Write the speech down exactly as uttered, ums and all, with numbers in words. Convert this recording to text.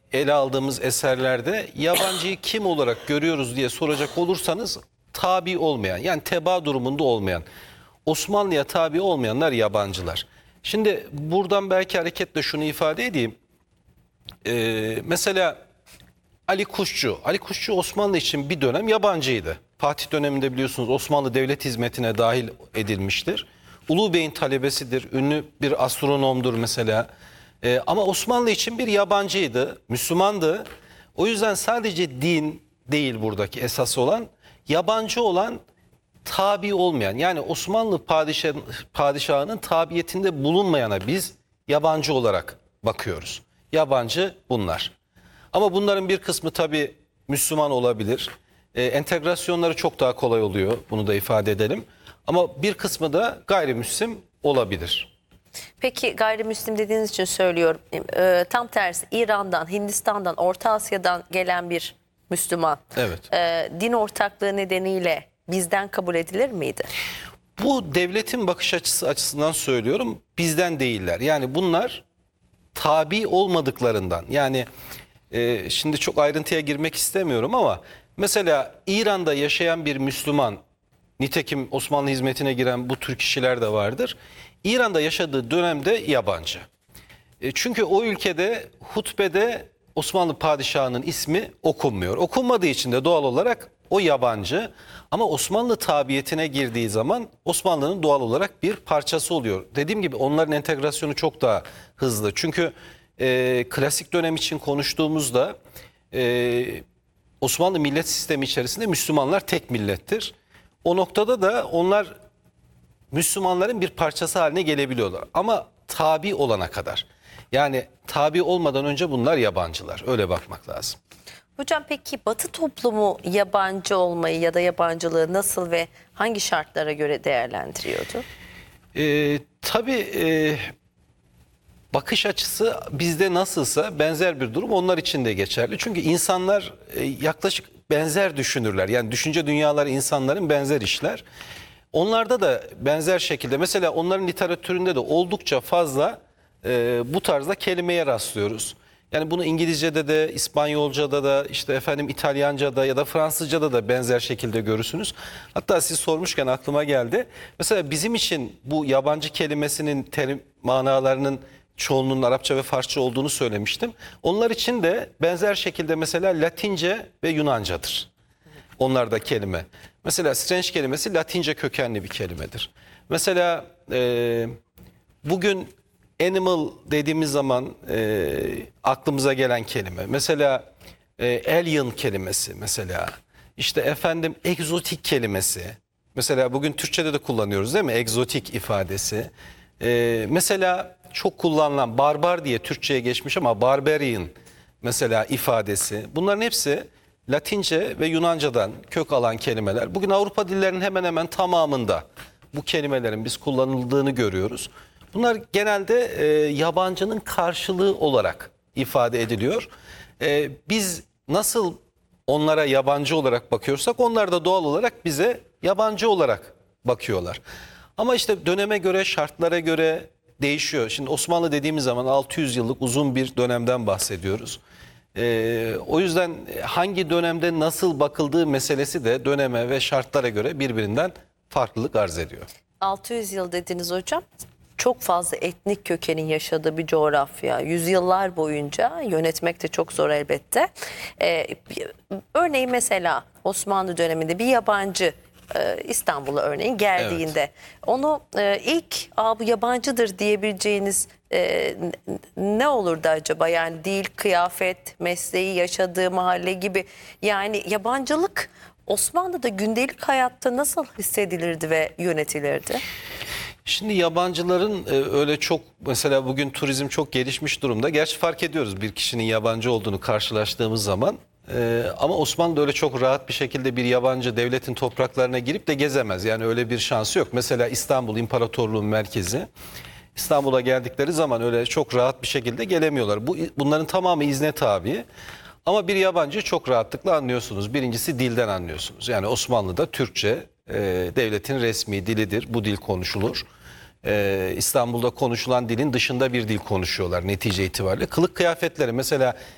ele aldığımız eserlerde yabancıyı kim olarak görüyoruz diye soracak olursanız tabi olmayan, yani tebaa durumunda olmayan, Osmanlı'ya tabi olmayanlar yabancılar. Şimdi buradan belki hareketle şunu ifade edeyim. Ee, mesela Ali Kuşçu. Ali Kuşçu Osmanlı için bir dönem yabancıydı. Fatih döneminde biliyorsunuz Osmanlı devlet hizmetine dahil edilmiştir. Ulu Bey'in talebesidir. Ünlü bir astronomdur mesela. Ee, ama Osmanlı için bir yabancıydı. Müslümandı. O yüzden sadece din değil buradaki esas olan. Yabancı olan, tabi olmayan, yani Osmanlı padişah, padişahının tabiyetinde bulunmayana biz yabancı olarak bakıyoruz. Yabancı bunlar. Ama bunların bir kısmı tabii Müslüman olabilir. Ee, entegrasyonları çok daha kolay oluyor. Bunu da ifade edelim. Ama bir kısmı da gayrimüslim olabilir. Peki gayrimüslim dediğiniz için söylüyorum. Ee, tam tersi İran'dan, Hindistan'dan, Orta Asya'dan gelen bir Müslüman. Evet. Ee, din ortaklığı nedeniyle bizden kabul edilir miydi? Bu devletin bakış açısı açısından söylüyorum. Bizden değiller. Yani bunlar tabi olmadıklarından. Yani e, şimdi çok ayrıntıya girmek istemiyorum ama mesela İran'da yaşayan bir Müslüman, nitekim Osmanlı hizmetine giren bu tür kişiler de vardır. İran'da yaşadığı dönemde yabancı. E, çünkü o ülkede hutbede Osmanlı padişahının ismi okunmuyor. Okunmadığı için de doğal olarak o yabancı. Ama Osmanlı tabiyetine girdiği zaman Osmanlı'nın doğal olarak bir parçası oluyor. Dediğim gibi onların entegrasyonu çok daha hızlı. Çünkü e, klasik dönem için konuştuğumuzda e, Osmanlı millet sistemi içerisinde Müslümanlar tek millettir. O noktada da onlar Müslümanların bir parçası haline gelebiliyorlar. Ama tabi olana kadar. Yani tabi olmadan önce bunlar yabancılar. Öyle bakmak lazım. Hocam peki Batı toplumu yabancı olmayı ya da yabancılığı nasıl ve hangi şartlara göre değerlendiriyordu? Ee, tabii e, bakış açısı bizde nasılsa benzer bir durum onlar için de geçerli. Çünkü insanlar e, yaklaşık benzer düşünürler. Yani düşünce dünyaları insanların benzer işler. Onlarda da benzer şekilde mesela onların literatüründe de oldukça fazla e, bu tarzda kelimeye rastlıyoruz. Yani bunu İngilizce'de de, İspanyolca'da da, işte efendim İtalyanca'da ya da Fransızca'da da benzer şekilde görürsünüz. Hatta siz sormuşken aklıma geldi. Mesela bizim için bu yabancı kelimesinin terim manalarının çoğunluğunun Arapça ve Farsça olduğunu söylemiştim. Onlar için de benzer şekilde mesela Latince ve Yunanca'dır. Onlar da kelime. Mesela strange kelimesi Latince kökenli bir kelimedir. Mesela e, bugün animal dediğimiz zaman e, aklımıza gelen kelime. Mesela e, alien kelimesi mesela. İşte efendim egzotik kelimesi. Mesela bugün Türkçe'de de kullanıyoruz değil mi? Egzotik ifadesi. E, mesela çok kullanılan barbar diye Türkçe'ye geçmiş ama barbarian mesela ifadesi. Bunların hepsi Latince ve Yunanca'dan kök alan kelimeler. Bugün Avrupa dillerinin hemen hemen tamamında bu kelimelerin biz kullanıldığını görüyoruz. Bunlar genelde e, yabancının karşılığı olarak ifade ediliyor. E, biz nasıl onlara yabancı olarak bakıyorsak onlar da doğal olarak bize yabancı olarak bakıyorlar. Ama işte döneme göre, şartlara göre değişiyor. Şimdi Osmanlı dediğimiz zaman altı yüz yıllık uzun bir dönemden bahsediyoruz. Ee, o yüzden hangi dönemde nasıl bakıldığı meselesi de döneme ve şartlara göre birbirinden farklılık arz ediyor. altı yüz yıl dediniz hocam. Çok fazla etnik kökenin yaşadığı bir coğrafya. Yüzyıllar boyunca yönetmek de çok zor elbette. Ee, örneğin mesela Osmanlı döneminde bir yabancı e, İstanbul'a örneğin geldiğinde evet. onu e, ilk Aa, bu yabancıdır diyebileceğiniz e, ne olurdu acaba? Yani dil, kıyafet, mesleği, yaşadığı mahalle gibi. Yani yabancılık Osmanlı'da gündelik hayatta nasıl hissedilirdi ve yönetilirdi? Şimdi yabancıların öyle çok, mesela bugün turizm çok gelişmiş durumda. Gerçi fark ediyoruz bir kişinin yabancı olduğunu karşılaştığımız zaman. Ee, ama Osmanlı öyle çok rahat bir şekilde bir yabancı devletin topraklarına girip de gezemez. Yani öyle bir şansı yok. Mesela İstanbul İmparatorluğun merkezi. İstanbul'a geldikleri zaman öyle çok rahat bir şekilde gelemiyorlar. Bu, bunların tamamı izne tabi. Ama bir yabancıyı çok rahatlıkla anlıyorsunuz. Birincisi dilden anlıyorsunuz. Yani Osmanlı'da Türkçe e, devletin resmi dilidir. Bu dil konuşulur. Ee, İstanbul'da konuşulan dilin dışında bir dil konuşuyorlar netice itibariyle. Kılık kıyafetleri mesela